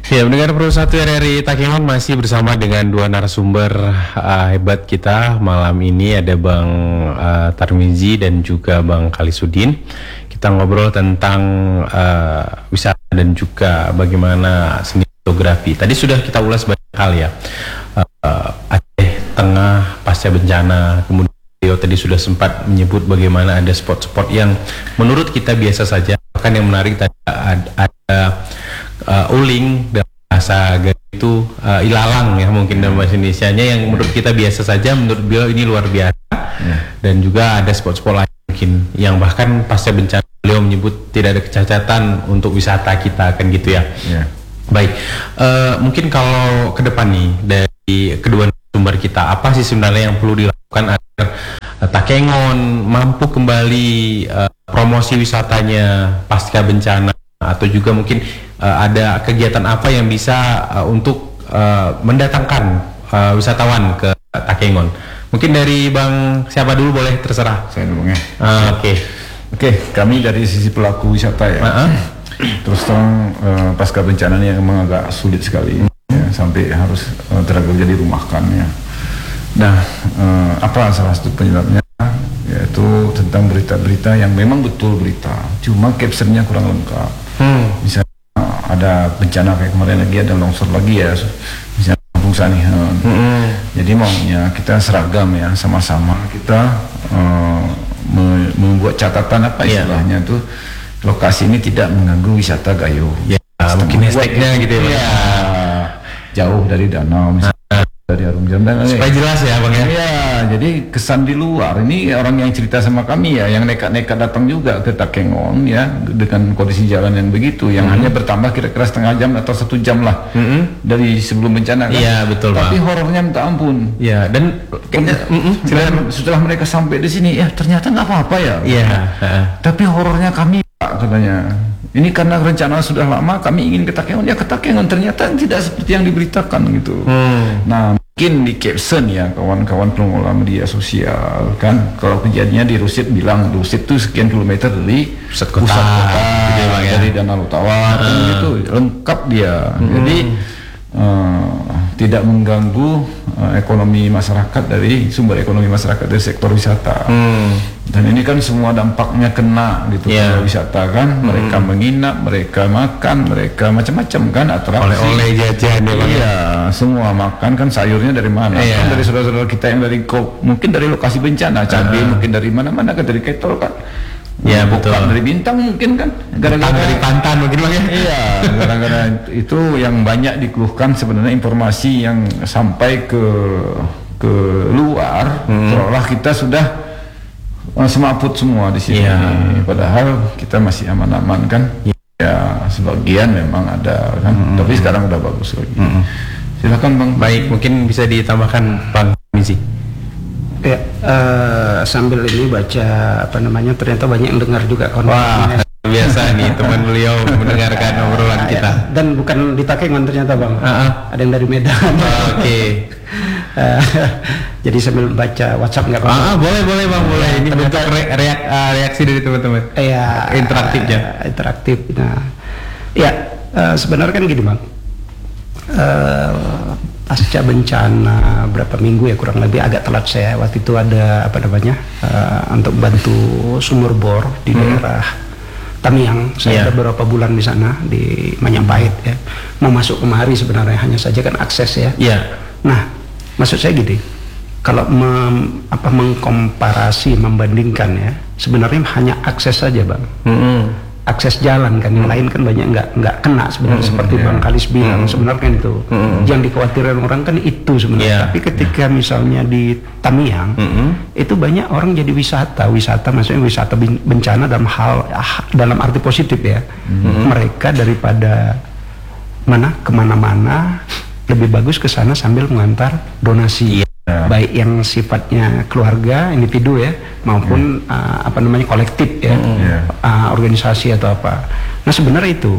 Ya, mendengar Pro 1 RRI Takengon masih bersama dengan dua narasumber hebat kita malam ini. Ada Bang Tarmizi dan juga Bang Kalisudin. Kita ngobrol tentang wisata dan juga bagaimana seni fotografi. Tadi sudah kita ulas banyak hal ya. Aceh Tengah pasca bencana, kemudian beliau tadi sudah sempat menyebut bagaimana ada spot-spot yang menurut kita biasa saja. Bahkan yang menarik tadi ada uling dan bahasa itu ilalang ya mungkin dalam bahasa Indonesianya yang menurut kita biasa saja, menurut beliau ini luar biasa. Dan juga ada spot-spot lain mungkin yang bahkan pasca bencana beliau menyebut tidak ada kecacatan untuk wisata kita, kan gitu ya. Baik, mungkin kalau ke depan nih dari kedua sumber kita, apa sih sebenarnya yang perlu dilakukan agar Takengon mampu kembali promosi wisatanya pasca bencana, atau juga mungkin ada kegiatan apa yang bisa untuk mendatangkan wisatawan ke Takengon? Mungkin dari Bang siapa dulu, boleh, terserah. Saya dulu ya. Oke, kami dari sisi pelaku wisata ya. Terus terang pasca bencana ini memang agak sulit sekali ya, sampai harus tenaga kerja dirumahkan ya. Nah, apa salah satu penyebabnya? Yaitu tentang berita-berita yang memang betul berita, cuma captionnya kurang lengkap. Misalnya ada bencana kayak kemarin lagi, ada longsor lagi ya, misalnya Kampung Sanihan. Jadi maunya kita seragam ya, sama-sama kita membuat catatan apa istilahnya tuh, lokasi ini tidak mengganggu wisata Gayo. Ya, mungkin hashtagnya gitu ya. Jauh dari danau, misalnya dari Harum Jam dan supaya jelas ya Bang ya. Iya, jadi kesan di luar ini orang yang cerita sama kami ya, yang nekat-nekat datang juga ke Takengon ya, dengan kondisi jalan yang begitu, yang hanya bertambah kira-kira setengah jam atau 1 jam lah dari sebelum bencana kan. Iya, betul Bang. Tapi horornya minta ampun. Iya, dan setelah mereka sampai di sini, ya ternyata nggak apa-apa ya. Iya. Tapi horornya kami, Pak, katanya. Ini karena rencana sudah lama, kami ingin ke Takengon, ya ke Takengon, ternyata tidak seperti yang diberitakan gitu. Nah, mungkin di caption ya kawan-kawan pengelola media sosial kan, kalau kejadiannya di Rusit bilang Rusit itu sekian kilometer dari pusat kota gitu ya, dari Danau Tawar gitu, lengkap dia. Jadi tidak mengganggu ekonomi masyarakat, dari sumber ekonomi masyarakat dari sektor wisata. Dan ini kan semua dampaknya kena gitu pada wisata kan, mereka menginap, mereka makan, mereka macam-macam kan, atraksi, oleh-oleh jajan semua makan kan, sayurnya dari mana? Kan dari saudara-saudara kita yang dari mungkin dari lokasi bencana, cabai mungkin dari mana-mana kan, dari Ketol kan. Ya betul. Dari Bintang mungkin kan, gara-gara dari Pantan mungkin Bang ya. Iya, gara-gara itu yang banyak dikeluhkan sebenarnya, informasi yang sampai ke luar, seolah kita sudah semaput semua di sini. Padahal kita masih aman-aman kan. Ya, sebagian memang ada kan, tapi sekarang udah bagus lagi. Silakan Bang. Baik, mungkin bisa ditambahkan Bang Mizi. Ya, sambil ini baca apa namanya, ternyata banyak yang dengar juga kawan. Wah, biasa nih teman beliau mendengarkan obrolan kita. Dan bukan di Takengon ternyata Bang. Ada yang dari Medan. Oke. Jadi sambil baca WhatsApp nggak apa-apa? Boleh Bang, boleh. Ini bentuk reaksi dari teman-teman. Iya. Interaktifnya. Interaktif. Nah, ya sebenarnya kan gini Bang. Pasca bencana berapa minggu ya kurang lebih, agak telat saya waktu itu, ada apa namanya untuk bantu sumur bor di daerah Tamiang. Saya ada beberapa bulan di sana di Majapahit ya, mau masuk kemari sebenarnya, hanya saja kan akses ya. Nah, maksud saya gini, kalau mengkomparasi, membandingkan ya, sebenarnya hanya akses saja Bang. Akses jalan kan, yang lain kan banyak nggak kena sebenarnya, seperti Bang Kalis bilang. Sebenarnya kan itu yang dikhawatirkan orang kan itu sebenarnya. Tapi ketika misalnya di Tamiang itu banyak orang jadi wisata maksudnya wisata bencana dalam arti positif ya. Mereka daripada kemana-mana lebih bagus ke sana sambil mengantar donasi. Baik yang sifatnya keluarga, individu ya, maupun apa namanya kolektif ya, organisasi atau apa. Nah sebenarnya itu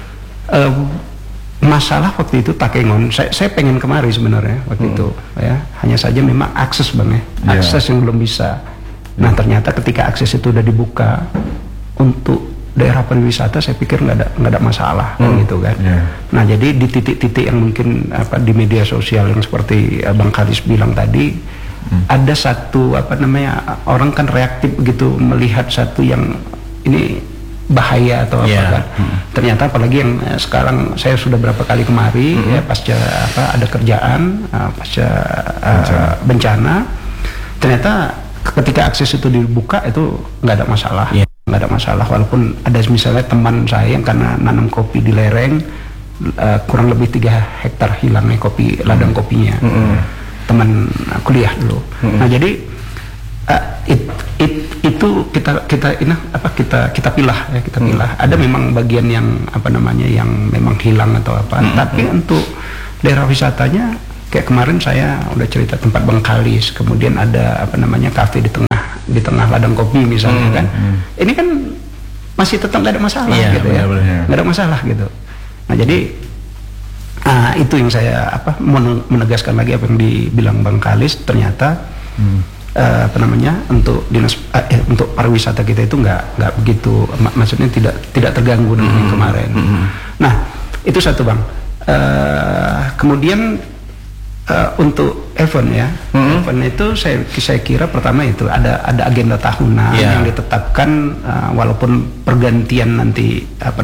masalah waktu itu Takengon, saya pengen kemari sebenarnya waktu itu ya, hanya saja memang akses Bang ya, akses yang belum bisa. Nah ternyata ketika akses itu udah dibuka untuk daerah pariwisata saya pikir nggak ada masalah gitu kan. Nah jadi di titik-titik yang mungkin di media sosial yang seperti Bang Kalis bilang tadi, ada satu orang kan reaktif begitu melihat satu yang ini bahaya atau apa kan. Ternyata apalagi yang sekarang saya sudah berapa kali kemari ya pasca ada kerjaan pasca bencana, ternyata ketika akses itu dibuka itu nggak ada masalah. Nggak ada masalah, walaupun ada misalnya teman saya yang karena nanam kopi di lereng kurang lebih 3 hektar hilangnya kopi, ladang kopinya, teman kuliah dulu. Nah jadi itu kita pilah ya, kita pilah. Ada memang bagian yang yang memang hilang atau apa, tapi untuk daerah wisatanya kayak kemarin saya udah cerita tempat Bang Kalis, kemudian ada kafe di tengah ladang kopi misalnya kan, ini kan masih tetap nggak ada masalah gitu ya, nggak ada masalah gitu. Nah jadi itu yang saya menegaskan lagi apa yang dibilang Bang Kalis, ternyata untuk dinas untuk pariwisata kita itu nggak begitu, maksudnya tidak terganggu dengan yang kemarin. Nah itu satu Bang. Kemudian untuk event ya, event itu saya kira pertama itu ada agenda tahunan yang ditetapkan, walaupun pergantian nanti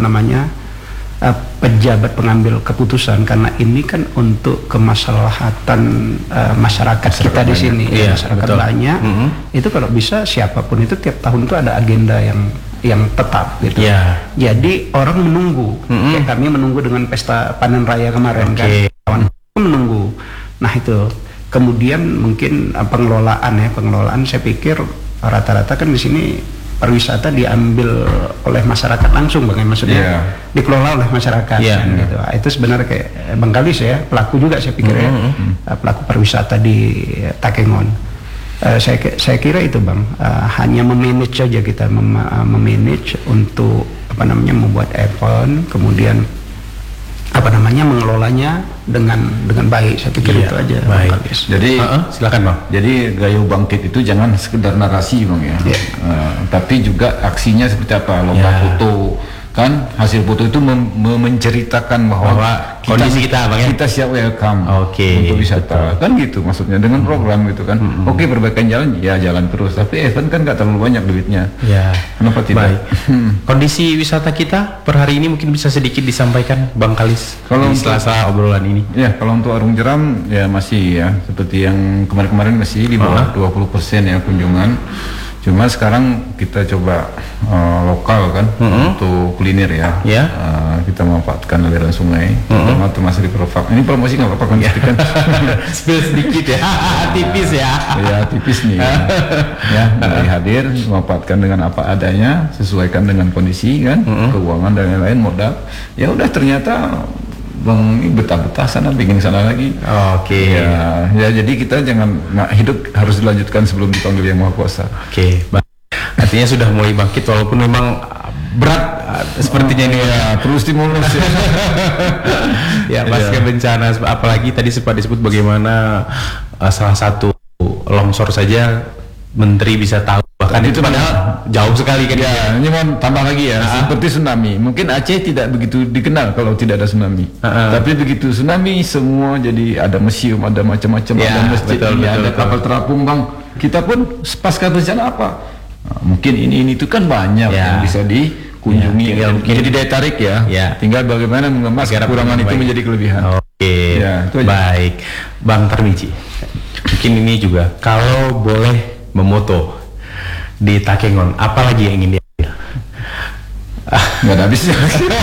pejabat pengambil keputusan, karena ini kan untuk kemaslahatan masyarakat kita di sini, masyarakat banyak. Itu kalau bisa siapapun itu tiap tahun itu ada agenda yang tetap gitu. Jadi orang menunggu, kayak kami menunggu dengan pesta panen raya kemarin kan, kawan menunggu. Nah itu kemudian mungkin pengelolaan saya pikir rata-rata kan di sini pariwisata diambil oleh masyarakat langsung, maksudnya dikelola oleh masyarakat kan, gitu. Itu sebenarnya kayak Bang Kalis ya, pelaku juga saya pikir ya, pelaku pariwisata di Takengon. Saya kira itu Bang, hanya memanage saja kita, memanage untuk membuat event, kemudian mengelolanya dengan baik. Saya pikir itu aja. Baik. Jadi silakan Bang. Jadi Gayo Bangkit itu jangan sekedar narasi Bang ya, tapi juga aksinya seperti apa, lomba foto kan, hasil foto itu menceritakan bahwa kondisi kita Bang ya, kita siap welcome untuk wisata, kan gitu maksudnya dengan program gitu kan. Perbaikan jalan jalan terus, tapi event kan nggak terlalu banyak duitnya. Kenapa tidak? Baik. Kondisi wisata kita per hari ini mungkin bisa sedikit disampaikan Bang Kalis kalau di selasa obrolan ini. Kalau untuk Arung Jeram ya masih ya seperti yang kemarin-kemarin masih di bawah 20% ya kunjungan. Cuma sekarang kita coba lokal kan, untuk kuliner ya. Kita memanfaatkan aliran sungai, termasuk di Provak. Ini promosi nggak apa-apa kan? Spill sedikit ya, tipis ya. Tipis nih. Mulai hadir, memanfaatkan dengan apa adanya, sesuaikan dengan kondisi kan, keuangan dan lain-lain, modal. Ya udah ternyata Bang, betah-betah sana, bikin sana lagi. Ya jadi kita jangan, hidup harus dilanjutkan sebelum dipanggil Yang Maha Kuasa. Artinya sudah mulai bangkit, walaupun memang berat sepertinya ini perlu stimulus ya. Pasca bencana, apalagi tadi sempat disebut bagaimana salah satu longsor saja Menteri bisa tahu, bahkan itu padahal jauh sekali kan. Ini mau tambah lagi ya, seperti tsunami. Mungkin Aceh tidak begitu dikenal kalau tidak ada tsunami. Tapi begitu tsunami semua jadi ada museum, ada macam-macam, ada masjid, ada kapal terapung Bang. Kita pun pasca bencana apa? Mungkin ini itu kan banyak yang bisa dikunjungi. Mungkin jadi daya tarik ya. Tinggal bagaimana mengemas kekurangan itu menjadi kelebihan. Baik, Bang Tarmizi. Mungkin ini juga kalau boleh memoto di Takengon, apa lagi yang ingin diambil? Nggak ada habisnya.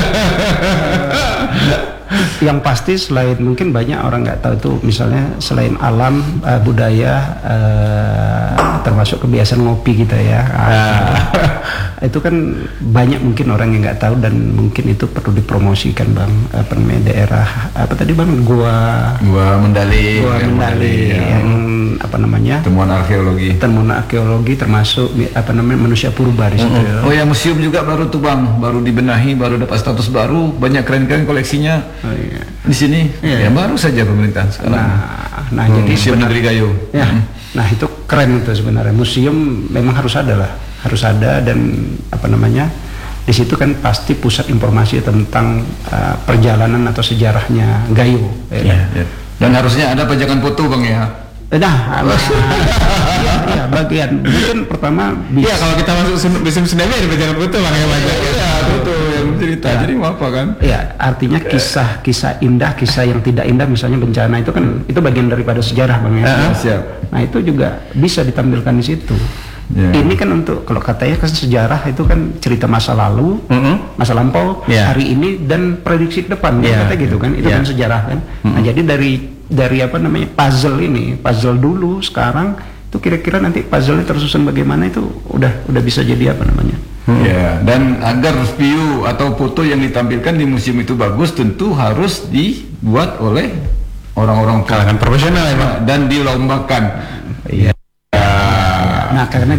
Yang pasti selain, mungkin banyak orang nggak tahu itu, misalnya selain alam, budaya, termasuk kebiasaan ngopi kita ya. Itu kan banyak mungkin orang yang nggak tahu, dan mungkin itu perlu dipromosikan Bang. Daerah apa tadi Bang? Gua Mendali yang temuan arkeologi termasuk manusia purba di situ. Museum juga baru tuh Bang, baru dibenahi, baru dapat status baru, banyak keren-keren koleksinya. Di sini baru saja pemerintah sekarang. Nah jadi Museum Negeri Gayo. Nah itu keren itu sebenarnya. Museum memang harus ada, dan Di situ kan pasti pusat informasi tentang perjalanan atau sejarahnya Gayo. Ya. Dan harusnya ada pajakan foto Bang ya. Nah, iya, bagian mungkin pertama Iya, kalau kita masuk musim tsunami ada pajangan foto Bang ya. Iya, foto yang cerita. Jadi mau apa kan? Ya, artinya kisah indah, kisah yang tidak indah, misalnya bencana itu kan itu bagian daripada sejarah Bang ya. Siap. Nah, itu juga bisa ditampilkan di situ. Yeah. Ini kan untuk, kalau katanya kan sejarah itu kan cerita masa lalu, masa lampau, hari ini dan prediksi ke depan, kata gitu kan. Itu kan sejarah kan. Nah, jadi dari apa namanya puzzle dulu sekarang itu kira-kira nanti puzzle-nya tersusun bagaimana itu udah bisa jadi apa namanya. Ya, dan agar view atau foto yang ditampilkan di museum itu bagus tentu harus dibuat oleh orang-orang Kalangan profesional ya Bang. dan dilombakan. Iya. Nah, karena